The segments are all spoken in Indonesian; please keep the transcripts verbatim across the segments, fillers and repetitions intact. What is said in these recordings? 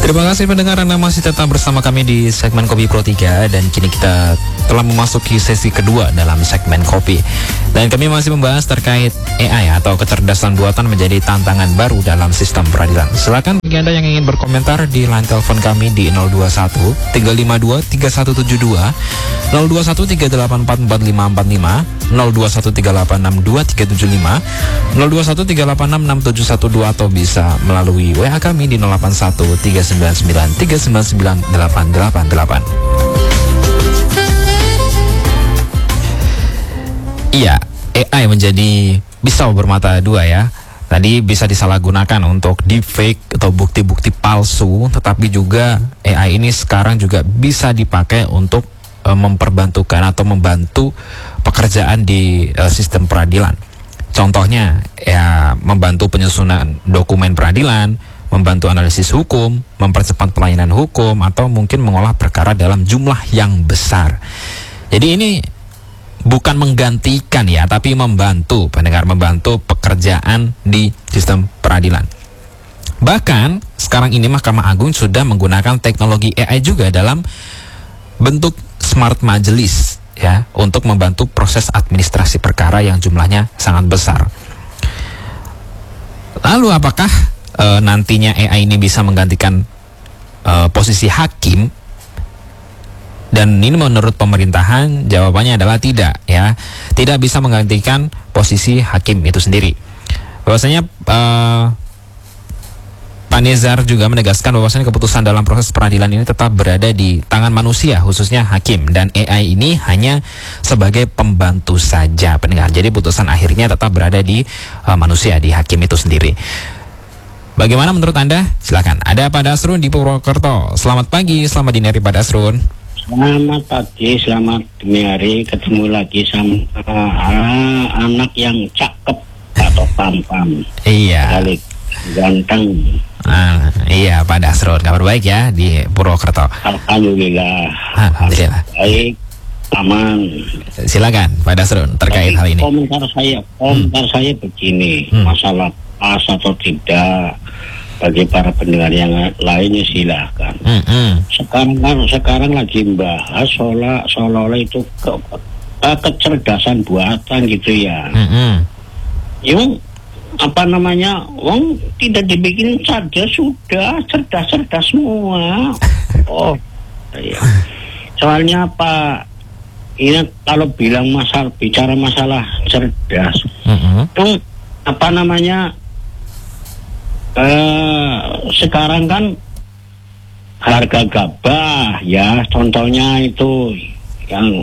Terima kasih pendengar, Anda masih tetap bersama kami di segmen Kopi Pro tiga. Dan kini kita telah memasuki sesi kedua dalam segmen Kopi. Dan kami masih membahas terkait A I atau kecerdasan buatan menjadi tantangan baru dalam sistem peradilan. Silakan bagi Anda yang ingin berkomentar di line telepon kami di nol dua satu tiga lima dua tiga satu tujuh dua, nol dua satu tiga delapan empat empat lima empat lima, nol dua satu tiga delapan enam dua tiga tujuh lima, nol dua satu tiga delapan enam enam tujuh satu dua, atau bisa melalui W A kami di nol delapan satu tiga sembilan sembilan tiga sembilan sembilan delapan delapan delapan. Iya, A I menjadi pisau bermata dua ya. Tadi bisa disalahgunakan untuk deepfake atau bukti-bukti palsu, tetapi juga A I ini sekarang juga bisa dipakai untuk e, memperbantukan atau membantu pekerjaan di e, sistem peradilan. Contohnya ya membantu penyusunan dokumen peradilan, membantu analisis hukum, mempercepat pelayanan hukum, atau mungkin mengolah perkara dalam jumlah yang besar. Jadi ini bukan menggantikan ya, tapi membantu pendengar, membantu pekerjaan di sistem peradilan. Bahkan sekarang ini Mahkamah Agung sudah menggunakan teknologi A I juga dalam bentuk smart majelis ya, untuk membantu proses administrasi perkara yang jumlahnya sangat besar. Lalu apakah e, nantinya A I ini bisa menggantikan e, posisi hakim? Dan ini menurut pemerintahan jawabannya adalah tidak ya, tidak bisa menggantikan posisi hakim itu sendiri. Bahwasanya uh, Pak Nezar juga menegaskan bahwasanya keputusan dalam proses peradilan ini tetap berada di tangan manusia, khususnya hakim, dan A I ini hanya sebagai pembantu saja pendengar. Jadi putusan akhirnya tetap berada di uh, manusia, di hakim itu sendiri. Bagaimana menurut Anda? Silakan. Ada Pak Dasrun di Purwokerto. Selamat pagi, selamat dini hari Pak Dasrun. Selamat pagi, selamat dini hari. Ketemu lagi sama uh, anak yang cakep atau pam-pam. Iya. Balik ganteng. Ah, iya Pak Dasrun, kabar baik ya di Purwokerto. Alhamdulillah. Alhamdulillah. Baik, aman. Silakan Pak Dasrun terkait Tapi hal ini. Komentar saya, komentar hmm. saya begini, hmm. masalah pas atau tidak. Bagi para pendengar yang lainnya silahkan. Mm-hmm. Sekarang kan sekarang lagi membahas seolah seolah itu ke, ke, kecerdasan buatan gitu ya. Mm-hmm. Yang apa namanya, wong tidak dibikin saja sudah cerdas-cerdas semua. Oh, iya. Soalnya apa? Ini kalau bilang masalah bicara masalah cerdas, mm-hmm. itu apa namanya? Uh, sekarang kan harga gabah ya, contohnya itu yang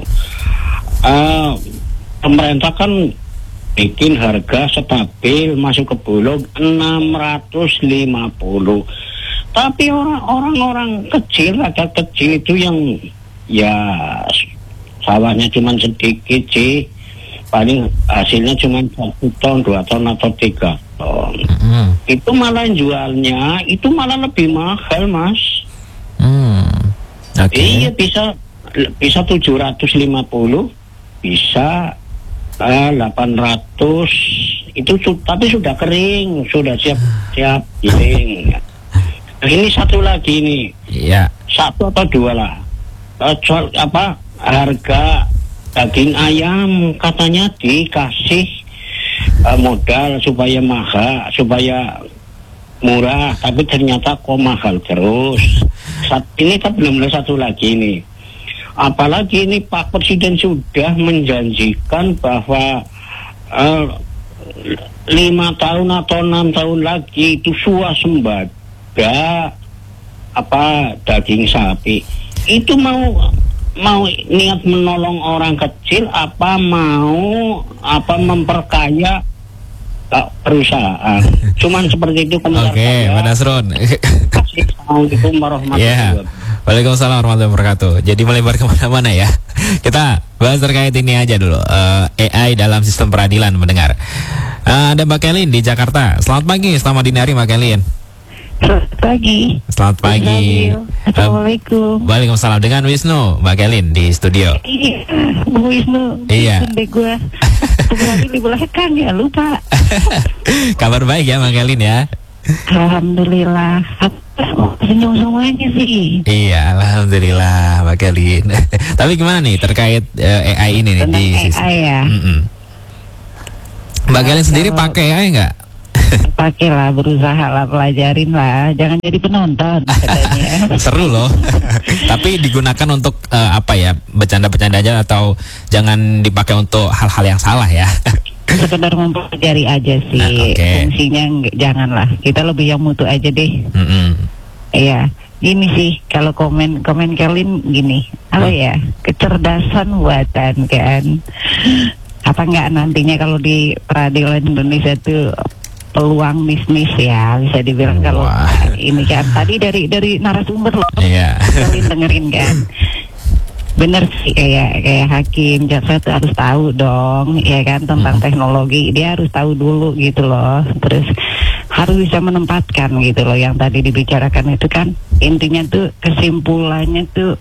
uh, pemerintah kan bikin harga stabil masuk ke Bulog enam ratus lima puluh, tapi orang-orang kecil, rakyat kecil itu yang ya sawahnya cuma sedikit sih, paling hasilnya cuma satu ton, dua ton atau tiga ton. Mm-hmm. Itu malah jualnya itu malah lebih mahal, Mas. Mm. Okay. Iya, bisa bisa tujuh ratus lima puluh, bisa uh, delapan ratus. Itu tapi sudah kering, sudah siap siap giling. Nah, ini satu lagi nih. Iya. Yeah. Satu atau dua lah. Uh, soal, apa harga daging ayam katanya dikasih uh, modal supaya mahal, supaya murah, tapi ternyata kok mahal terus. Saat ini kan belum ada satu lagi nih. Apalagi ini Pak Presiden sudah menjanjikan bahwa uh, lima tahun atau enam tahun lagi itu swasembada apa daging sapi. Itu mau mau niat menolong orang kecil apa mau apa memperkaya uh, perusahaan. Cuman seperti itu komentar. Oke, okay, Pak Dasrun. Assalamualaikum warahmatullahi wabarakatuh. Yeah. Waalaikumsalam warahmatullahi wabarakatuh. Jadi melebar kemana-mana ya. Kita bahas terkait ini aja dulu. uh, A I dalam sistem peradilan mendengar. Uh, ada Mbak Kelin di Jakarta. Selamat pagi, selamat dini hari Mbak Kelin. Selamat pagi. Selamat pagi. Assalamualaikum. Uh, Waalaikumsalam, dengan Wisnu, Mbak Kelin di studio. Iya, Bu Wisnu. Iya. Bunda gue. Sebenarnya dilahirkan ya, lupa. Kabar baik ya Mbak Kelin ya. Alhamdulillah. senyum semuanya sih. Iya, alhamdulillah Mbak Kelin. Tapi gimana nih terkait uh, A I ini nih Tentang di A I ya. Mm-mm. Mbak Kelin sendiri Kalau- pakai A I nggak? Pakai lah, berusaha lah, pelajarin lah. Jangan jadi penonton katanya. Seru loh. Tapi digunakan untuk uh, apa ya? Bercanda-bercanda aja atau jangan dipakai untuk hal-hal yang salah ya? Sekedar mempelajari aja sih. Nah, oke. Fungsinya nggak- janganlah. Kita lebih yang mutu aja deh. Mm-mm. Iya. Gini sih, kalau komen komen Kelin gini, apa ya, kecerdasan buatan kan. Apa enggak nantinya kalau di peradilan Indonesia tuh peluang bisnis ya, bisa dibilang kalau Wah. ini kan tadi dari dari narasumber loh. Iya. Kelin dengerin kan. Bener sih, kayak kayak hakim jaksa tuh harus tahu dong, ya kan, tentang Hmm. teknologi. Dia harus tahu dulu gitu loh. Terus harus bisa menempatkan gitu loh, yang tadi dibicarakan itu kan intinya tuh kesimpulannya tuh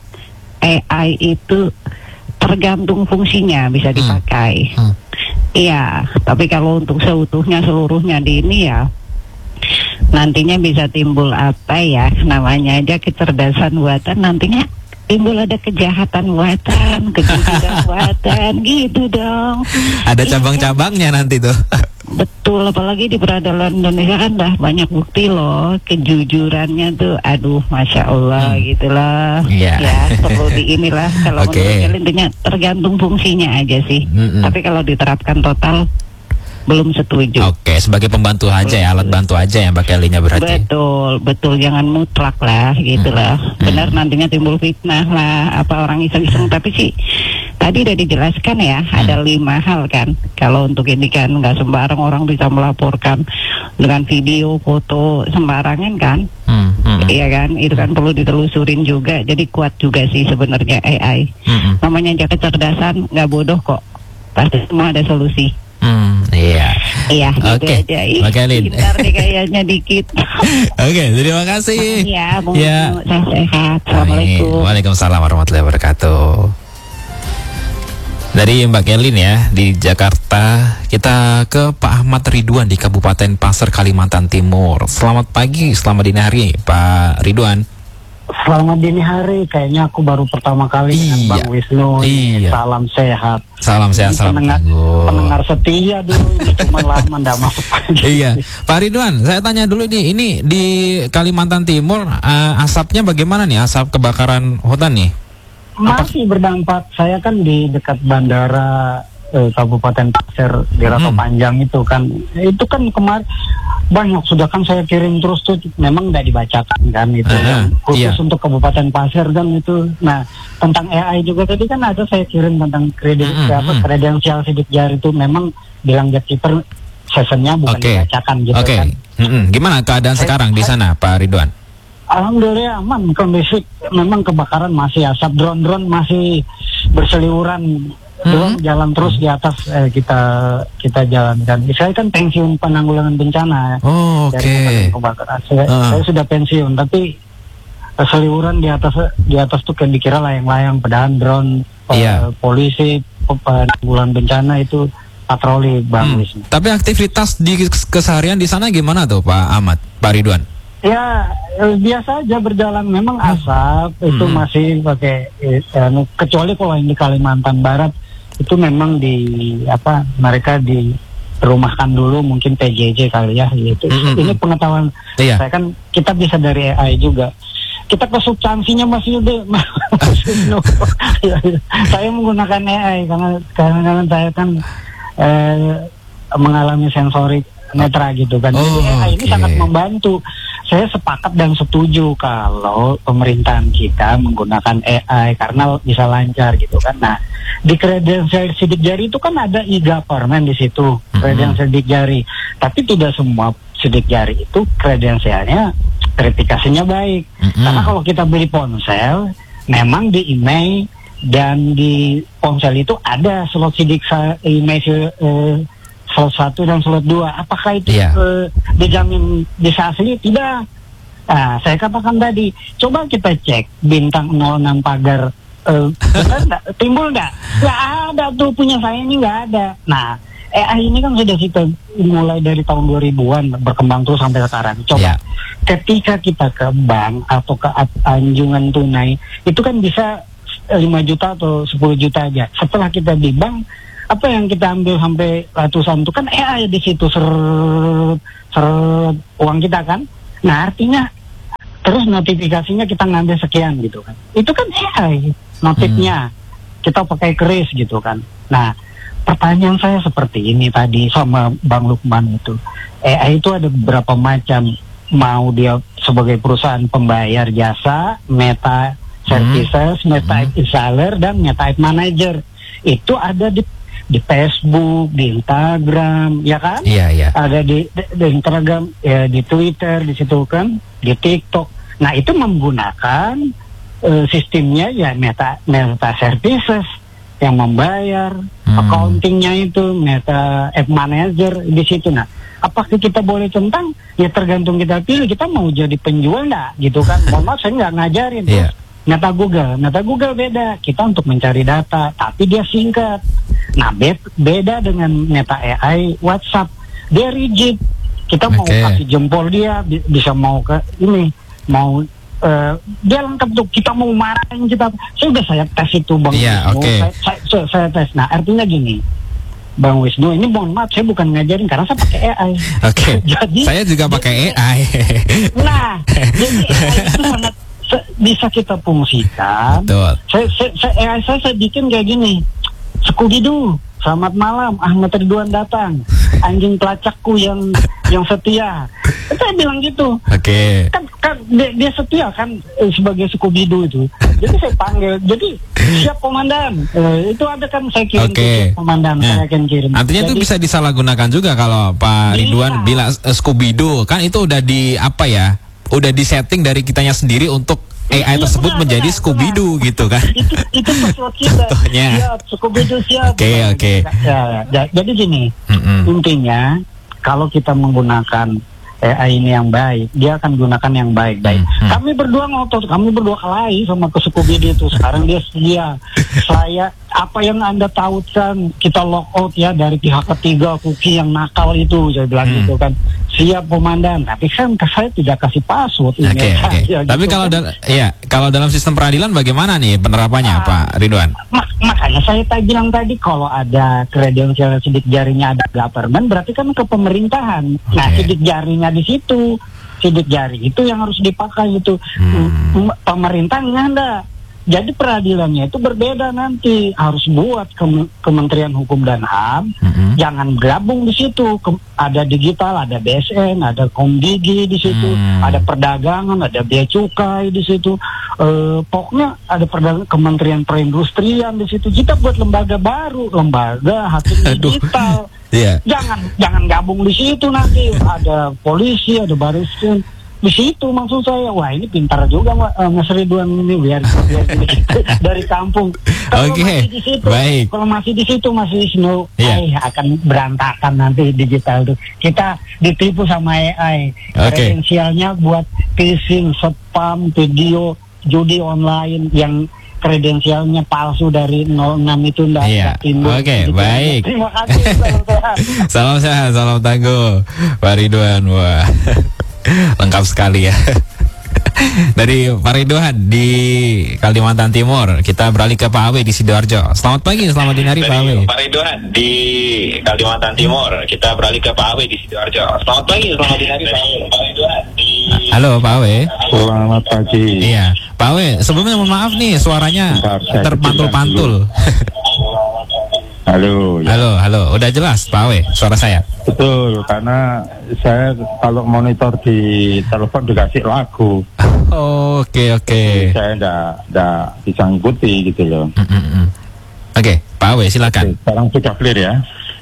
A I itu tergantung fungsinya bisa dipakai. Hmm. Iya, tapi kalau untuk seutuhnya seluruhnya di ini ya nantinya bisa timbul apa ya, namanya aja kecerdasan buatan, nantinya timbul ada kejahatan buatan, kejujuran buatan, gitu dong. Ada Iya, cabang-cabangnya nanti tuh. betul, apalagi di peradilan Indonesia kan dah banyak bukti loh, kejujurannya tuh, aduh, masya Allah Hmm. gitu loh. Iya. Ya perlu di inilah, kalau Oke. menurut saya intinya tergantung fungsinya aja sih. Mm-mm. Tapi kalau diterapkan total belum setuju. Oke, sebagai pembantu aja ya, alat bantu aja ya Mbak Kellynya berarti. Betul, betul, jangan mutlak lah gitu Hmm. lah. Hmm. Benar nantinya timbul fitnah lah, apa orang iseng-iseng. Tapi sih tadi udah dijelaskan ya, Hmm. ada lima hal kan. Kalau untuk ini kan nggak sembarang orang bisa melaporkan dengan video, foto sembarangan kan. Hmm, hmm, Iya kan, itu kan perlu ditelusurin juga. Jadi kuat juga sih sebenarnya A I. hmm, hmm. Namanya aja kecerdasan, nggak bodoh kok. Pasti semua ada solusi. Hmm, iya. Iya, gitu Oke, aja. Ih, Mbak Kelly. pintar nih kayaknya dikit. Oke, terima kasih. Iya, Bu. Ya. Saya sehat. Amin. Assalamualaikum. Waalaikumsalam warahmatullahi wabarakatuh. Dari Mbak Kelin ya di Jakarta, kita ke Pak Ahmad Ridwan di Kabupaten Pasir, Kalimantan Timur. Selamat pagi, selamat dini hari, Pak Ridwan. Selamat dini hari, kayaknya aku baru pertama kali dengan Iya. Bang Wisnu. Iya. Salam sehat. Salam sehat, Ini salam pendengar, tangguh. pendengar setia dulu, ini cuma lama ndak masuk. Iya, Pak Ridwan, saya tanya dulu nih, ini di Kalimantan Timur eh, asapnya bagaimana nih, asap kebakaran hutan nih? Masih berdampak. Saya kan di dekat bandara eh, Kabupaten Pasir di Rata Hmm. Panjang itu kan. Itu kan kemarin banyak sudah kan saya kirim terus tuh, memang tidak dibacakan kan itu Uh-huh. kan. Khusus Iya. untuk Kabupaten Pasir kan itu. Nah, tentang A I juga tadi kan ada saya kirim tentang kredit Mm-mm, apa mm. kredensial sidik jari itu memang bilang gatekeeper sessionnya bukan Oke. dibacakan gitu Oke, kan. Mm-mm. Gimana keadaan Saya- sekarang di sana, Pak Ridwan? Alhamdulillah aman kondisi, memang kebakaran masih asap, drone-drone masih berseliweran, drone jalan terus di atas eh, kita kita jalankan. Saya kan pensiun penanggulangan bencana Oh, dari oke. pemadam kebakaran. Saya, Ah. saya sudah pensiun, tapi eh, seliweran di atas di atas tuh kan dikira layang-layang, padahal drone eh, Iya. polisi pe- penanggulangan bencana itu patroli Bang Hmm. Wisnu. Tapi aktivitas di keseharian di sana gimana tuh, Pak Ahmad, Pak Ridwan? Ya eh, biasa aja berjalan, memang asap itu Hmm. masih pakai eh, anu, kecuali kalau yang di Kalimantan Barat itu memang di apa mereka di rumahkan dulu mungkin P J J kali ya gitu. Hmm, hmm, Ini hmm. pengetahuan Iya. saya kan, kita bisa dari A I juga. Kita ke substansinya Mas Yude. Ya, ya. Saya menggunakan A I karena karena saya kan eh, mengalami sensorik netra gitu kan. Oh, Jadi A I ini oke. sangat membantu. Saya sepakat dan setuju kalau pemerintahan kita menggunakan A I karena bisa lancar gitu kan. Nah, di kredensial sidik jari itu kan ada e-government di situ, kredensial sidik jari. Tapi tidak semua sidik jari itu kredensialnya verifikasinya baik. Mm-mm. Karena kalau kita beli ponsel, memang di email dan di ponsel itu ada slot sidik sa- email eh, slot satu dan slot dua. Apakah itu Iya. eh, dijamin bisa asli? Tidak. Nah, saya katakan tadi, coba kita cek bintang nol enam pagar, eh, benar nggak? Timbul nggak? Nggak ada tuh, punya saya ini nggak ada. Nah, A I ini kan sudah kita mulai dari tahun dua ribuan berkembang terus sampai sekarang. Coba Yeah. ketika kita ke bank atau ke anjungan tunai itu kan bisa lima juta atau sepuluh juta aja. Setelah kita di bank, apa yang kita ambil sampai ratusan itu kan A I di situ seret seret uang kita kan. Nah, artinya terus notifikasinya kita ngambil sekian gitu kan. Itu kan A I notifnya. Hmm. Kita pakai keris gitu kan. Nah, pertanyaan saya seperti ini tadi sama Bang Lukman itu. A I itu ada beberapa macam. Mau dia sebagai perusahaan pembayar jasa, meta services, hmm. meta app installer, dan meta app manager. Itu ada di di Facebook, di Instagram, ya kan? Iya, iya. Ada di, di, di Instagram, ya, di Twitter, di situ kan, di TikTok. Nah, itu menggunakan uh, sistemnya ya meta meta services yang membayar, hmm. accountingnya itu meta app manager di situ. Nah, apakah kita boleh centang? Ya tergantung kita pilih. Kita mau jadi penjual nggak, gitu kan? Mohon maaf, saya nggak ngajarin. Yeah. Meta Google, meta Google beda. Kita untuk mencari data, tapi dia singkat. Nah, be- beda dengan meta A I WhatsApp. Dia rigid. Kita mau okay. kasih jempol dia, bi- bisa mau ke ini, mau Uh, dia lengkap tuh. Kita mau marahin kita, sudah saya tes itu Bang yeah, Wisnu. Okay. Saya, saya, saya, saya tes. Nah, artinya gini, Bang Wisnu, ini mohon maaf saya bukan ngajarin karena saya pakai A I. Oke. Okay. Jadi saya juga pakai A I. Nah, jadi A I itu sangat se- bisa kita fungsikan. Betul. Saya, saya, saya, A I saya, saya bikin kayak gini. Skubidu, selamat malam, Ahmad Ridwan datang. Anjing pelacakku yang yang setia. Saya bilang gitu. Oke. Okay. Kan, kan dia, dia setia kan eh, sebagai Skubidu itu. Jadi saya panggil. Jadi siap komandan. Eh, itu ada kan saya kirim okay. ke komandan. Nah, saya akan kirim. artinya itu bisa disalahgunakan juga kalau Pak Ridwan bilang uh, Skubidu kan itu udah di apa ya? Udah disetting dari kitanya sendiri untuk A I iya, tersebut benar, menjadi Skubidu gitu kan? Itu itu password kita. Contohnya. Siap, Skubidu siap. Oke okay, oke. Okay. Ya, ya, jadi gini, mm-hmm. intinya kalau kita menggunakan A I ini yang baik, dia akan gunakan yang baik-baik. Mm-hmm. Kami berdua ngotot, kami berdua kelahi sama ke Skubidu itu. Sekarang dia sedia. Saya apa yang Anda tautkan kita lock out ya dari pihak ketiga cookie yang nakal itu, saya bilang hmm. gitu kan. Siap komandan, tapi kan saya tidak kasih password. Oke, okay, okay. ya, tapi gitu, kalau kan. dal- ya kalau dalam sistem peradilan bagaimana nih penerapannya uh, Pak Ridwan? Mak- makanya saya tadi bilang tadi kalau ada kredensial sidik jarinya ada government berarti kan ke pemerintahan. Okay. Nah, sidik jarinya di situ, sidik jari itu yang harus dipakai itu. Hmm. Pemerintah nggak ada. Jadi peradilannya itu berbeda nanti, harus buat ke- Kementerian Hukum dan H A M, mm-hmm. jangan gabung di situ. Ke- ada digital, ada B S N, ada Komdigi di situ, mm. ada perdagangan, ada bea cukai di situ. E, pokoknya ada perdagangan, Kementerian Perindustrian di situ. Kita buat lembaga baru, lembaga hakim digital. Yeah. Jangan jangan gabung di situ nanti. Ada polisi, ada bariskrim. Di situ maksud saya, wah ini pintar juga uh, Mas Ridwan ini biar, biar dari kampung. Kalau okay. masih di situ, baik. Kalau masih di situ masih Snow, yeah. eh, akan berantakan nanti digital itu. Kita ditipu sama A I. Okay. Kredensialnya buat phishing, spam, video, judi online yang kredensialnya palsu dari nol enam itu enggak yeah. timbul. Oke, okay, baik. Terima kasih. Salam sehat. Salam sehat, salam tangguh Pak Ridwan. Wah. Lengkap sekali ya. Dari Pak Ridwan di Kalimantan Timur, kita beralih ke Pak Awe di Sidoarjo. Selamat pagi, selamat dinari Pak Awe. Pak Ridwan di Kalimantan Timur, kita beralih ke Pak Awe di Sidoarjo. Selamat pagi, selamat dinari Pak Ridwan di. Halo Pak Awe. Selamat pagi. Iya, Pak Awe. Sebelumnya mohon maaf nih suaranya terpantul-pantul. Halo. Ya. Halo, halo. Udah jelas Pak Awe suara saya? Betul, karena saya kalau monitor di telepon dikasih lagu. Oh, oke, oke. Okay. Saya enggak enggak bisa ngikuti gitu loh. Mm, mm, mm. Oke, okay, Pak Awe silakan. Oke, sekarang sudah clear ya.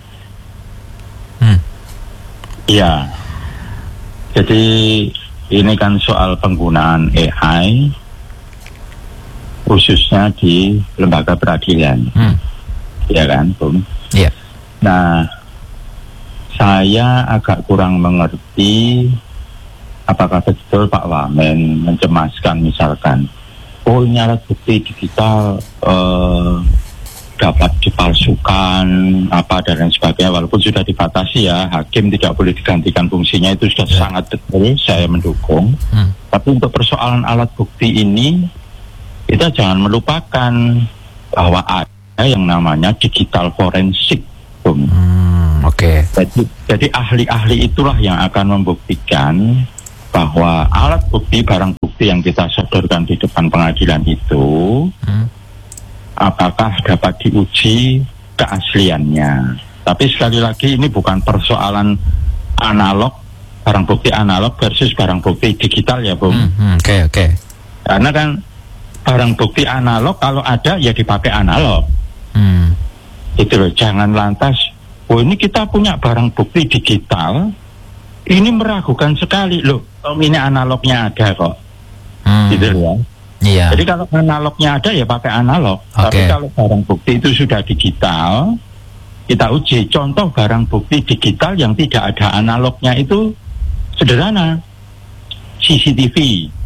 Hmm. Iya. Jadi ini kan soal penggunaan A I khususnya di lembaga peradilan. Hmm. Ya kan, Bung? Iya. Nah, saya agak kurang mengerti apakah betul Pak Wamen mencemaskan misalkan, oh ini alat bukti digital uh, dapat dipalsukan apa dan lain sebagainya, walaupun sudah dibatasi ya, hakim tidak boleh digantikan fungsinya, itu sudah yeah. sangat detail, saya mendukung. Hmm. Tapi untuk persoalan alat bukti ini, kita jangan melupakan bahwa ada yang namanya digital forensik. Hmm, Oke. Okay. Jadi, jadi ahli-ahli itulah yang akan membuktikan bahwa alat bukti, barang bukti yang kita sodorkan di depan pengadilan itu, hmm. apakah dapat diuji keasliannya. Tapi sekali lagi ini bukan persoalan analog, barang bukti analog versus barang bukti digital ya Bung. Oke hmm, oke. Okay, okay. Karena kan barang bukti analog kalau ada ya dipakai analog. Hmm. Itu loh, jangan lantas, oh ini kita punya barang bukti digital, ini meragukan sekali loh, oh, ini analognya ada kok. Hmm. Gitu loh ya. Iya. Jadi kalau analognya ada ya pakai analog. Okay. Tapi kalau barang bukti itu sudah digital, kita uji. Contoh barang bukti digital yang tidak ada analognya itu sederhana, C C T V.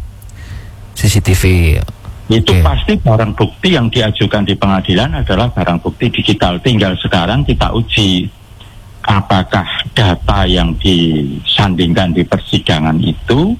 C C T V. Itu okay. pasti barang bukti yang diajukan di pengadilan adalah barang bukti digital. Tinggal sekarang kita uji apakah data yang disandingkan di persidangan itu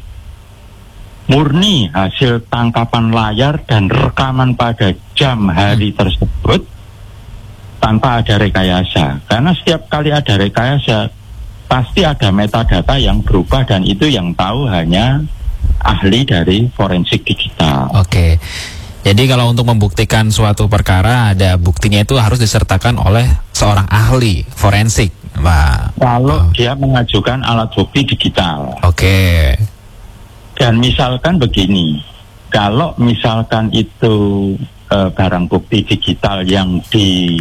murni hasil tangkapan layar dan rekaman pada jam hari tersebut tanpa ada rekayasa. Karena setiap kali ada rekayasa pasti ada metadata yang berubah dan itu yang tahu hanya ahli dari forensik digital. Oke. Jadi kalau untuk membuktikan suatu perkara ada buktinya itu harus disertakan oleh seorang ahli forensik, Pak. Kalau oh. dia mengajukan alat bukti digital. Oke. Dan misalkan begini, kalau misalkan itu e, barang bukti digital yang di,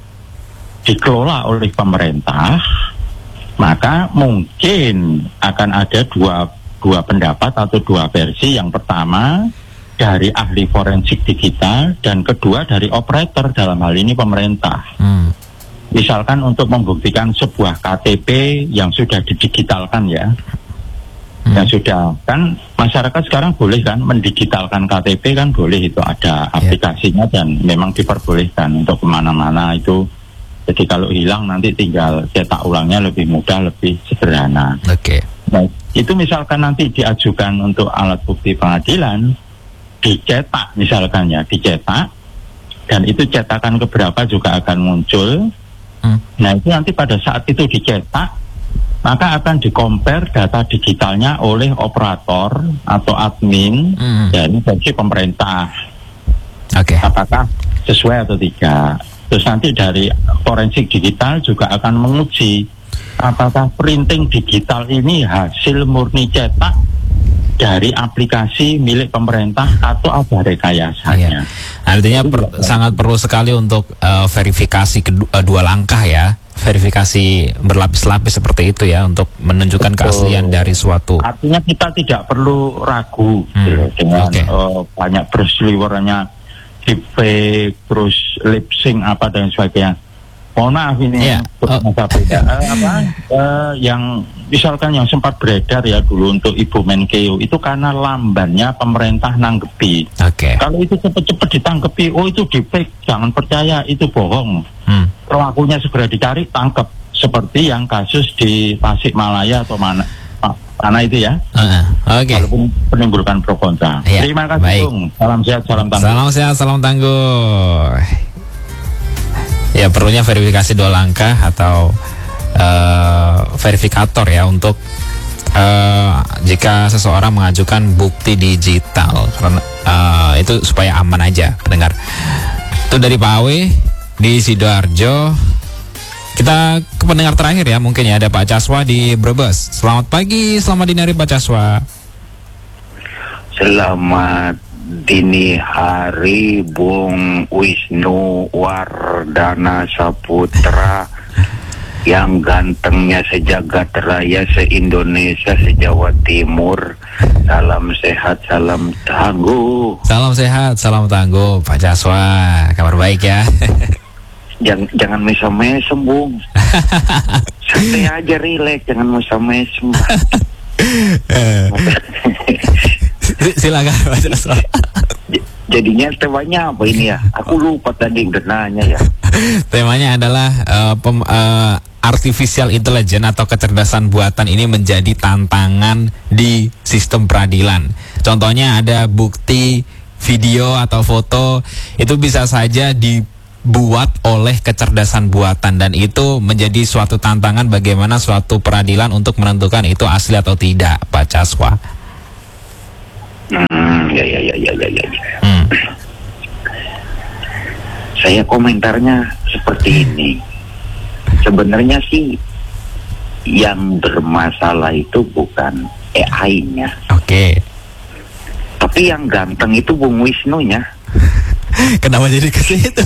dikelola oleh pemerintah, maka mungkin akan ada dua, dua pendapat atau dua versi. Yang pertama dari ahli forensik digital dan kedua dari operator, dalam hal ini pemerintah. Hmm. Misalkan untuk membuktikan sebuah K T P yang sudah didigitalkan ya. Hmm. Yang sudah, kan masyarakat sekarang boleh kan mendigitalkan K T P, kan boleh, itu ada aplikasinya yeah. Dan memang diperbolehkan untuk kemana-mana itu. Jadi kalau hilang nanti tinggal cetak ulangnya, lebih mudah, lebih sederhana. Oke. Okay. Nah, itu misalkan nanti diajukan untuk alat bukti pengadilan, dicetak misalkan ya, dicetak, dan itu cetakan keberapa juga akan muncul. Hmm. Nah itu nanti pada saat itu dicetak, maka akan dikompar data digitalnya oleh operator atau admin hmm. dari versi pemerintah. Oke. Okay. Apakah sesuai atau tidak? Terus nanti dari forensik digital juga akan menguji apakah printing digital ini hasil murni cetak dari aplikasi milik pemerintah atau ada rekayasanya. Iya. Artinya per, sangat perlu sekali untuk uh, verifikasi kedua, uh, dua langkah ya. Verifikasi berlapis-lapis seperti itu ya, untuk menunjukkan Betul. keaslian dari suatu. Artinya kita tidak perlu ragu hmm. gitu, dengan okay. uh, banyak berseliwerannya deepfake, terus lip sync apa dan sebagainya. Mohon maaf ini yeah. uh, beda. uh, apa uh, yang misalkan yang sempat beredar ya dulu untuk Ibu Menkeu itu karena lambannya pemerintah nanggepi. Okay. Kalau itu cepat-cepat ditanggepi, oh itu deepfake, jangan percaya, itu bohong. Hmm. Pelakunya segera dicari, tangkap. Seperti yang kasus di Tasikmalaya atau mana, mana itu ya. Uh, Oke. Okay. Walaupun menimbulkan pro kontra. Yeah. Terima kasih Bung. Salam sehat, salam tangguh. Salam sehat, salam tangguh. Ya perlunya verifikasi dua langkah atau uh, verifikator ya untuk uh, jika seseorang mengajukan bukti digital, karena uh, itu supaya aman aja pendengar. Itu dari Pak Awe di Sidoarjo. Kita ke pendengar terakhir ya, mungkin ya, ada Pak Caswa di Brebes. Selamat pagi, selamat dini hari Pak Caswa. Selamat dini hari Bung Wisnu Wardana Saputra yang gantengnya sejagat raya se-Indonesia, se-Jawa Timur. Salam sehat, salam tangguh. Salam sehat, salam tangguh Pak Caswa. Kabar baik ya. Jangan, jangan mesem-mesem Bung. Santai aja, relax, jangan mesem-mesem. Silakan Pak Caswa. Jadinya temanya apa ini ya? Aku lupa tadi udah nanya ya. Temanya adalah uh, pem, uh, artificial intelligence atau kecerdasan buatan ini menjadi tantangan di sistem peradilan. Contohnya ada bukti video atau foto itu bisa saja dibuat oleh kecerdasan buatan, dan itu menjadi suatu tantangan bagaimana suatu peradilan untuk menentukan itu asli atau tidak, Pak Caswa. Hmm, ya ya ya ya ya ya. Hmm. Saya komentarnya seperti ini. Sebenarnya sih yang bermasalah itu bukan A I-nya. Oke. Okay. Tapi yang ganteng itu Bung Wisnu-nya. Kenapa jadi ke situ?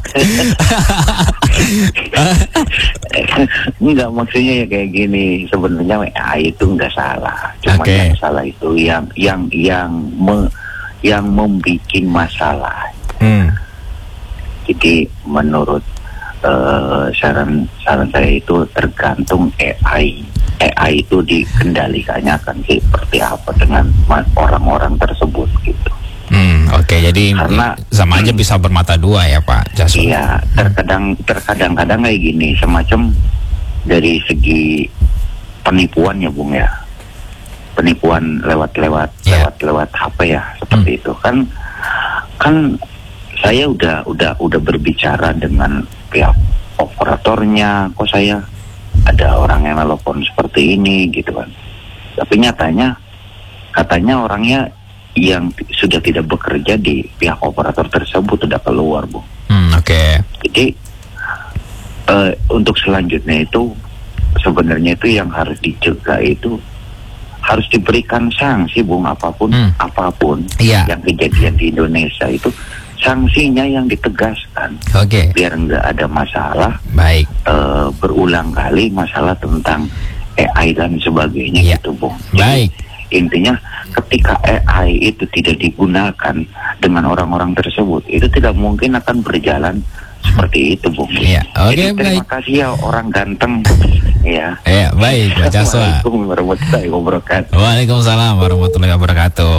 Enggak, maksudnya ya kayak gini. Sebenarnya A I itu enggak salah. Cuma okay. yang salah itu yang yang yang me, yang membuat masalah. Hmm. Jadi menurut uh, saran saran saya itu tergantung A I. A I itu dikendalikannya akan seperti apa dengan orang-orang tersebut gitu. Hmm, oke, okay. Jadi karena sama aja bisa bermata dua ya Pak Caswa. Iya, terkadang terkadang-kadang kayak gini, semacam dari segi penipuan ya Bung ya, penipuan lewat-lewat yeah. lewat-lewat H P ya seperti hmm. itu kan kan. Saya udah udah udah berbicara dengan pihak operatornya, kok saya ada orang yang nelpon seperti ini gitu kan. Tapi nyatanya katanya orangnya yang sudah tidak bekerja di pihak operator tersebut sudah keluar, Bu. Hmm, oke. Okay. Jadi uh, untuk selanjutnya itu sebenarnya itu yang harus dicegah itu harus diberikan sanksi, Bung, apapun hmm. apapun yeah. yang kejadian di Indonesia itu. Sanksinya yang ditegaskan, okay. biar nggak ada masalah. Baik. Uh, berulang kali masalah tentang A I dan sebagainya ya. gitu, Bung. Baik. Jadi, intinya ketika A I itu tidak digunakan dengan orang-orang tersebut, itu tidak mungkin akan berjalan seperti itu, Bung. Ya. Oke, okay, terima baik. kasih ya orang ganteng. Ya. Ya, baik, Pak Caswa. Assalamualaikum warahmatullahi wabarakatuh. Waalaikumsalam warahmatullahi wabarakatuh.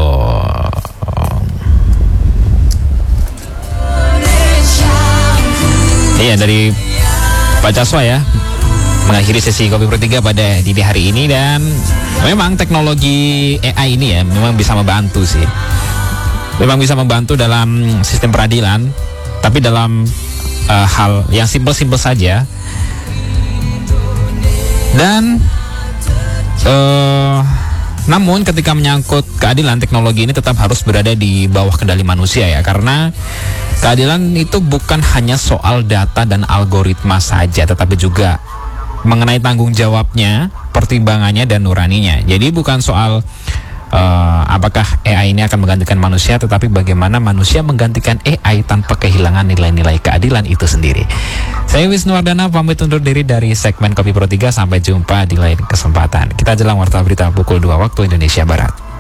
Iya, dari Pak Caswa ya, mengakhiri sesi Kopi Pro tiga pada dini hari ini. Dan memang teknologi A I ini ya memang bisa membantu sih, memang bisa membantu dalam sistem peradilan, tapi dalam uh, hal yang simpel-simpel saja. Dan uh, namun ketika menyangkut keadilan, teknologi ini tetap harus berada di bawah kendali manusia ya, karena keadilan itu bukan hanya soal data dan algoritma saja, tetapi juga mengenai tanggung jawabnya, pertimbangannya, dan nuraninya. Jadi bukan soal uh, apakah A I ini akan menggantikan manusia, tetapi bagaimana manusia menggantikan A I tanpa kehilangan nilai-nilai keadilan itu sendiri. Saya Wisnu Wardana pamit undur diri dari segmen Kopi Pro tiga. Sampai jumpa di lain kesempatan. Kita jelang warta berita pukul dua waktu Indonesia Barat.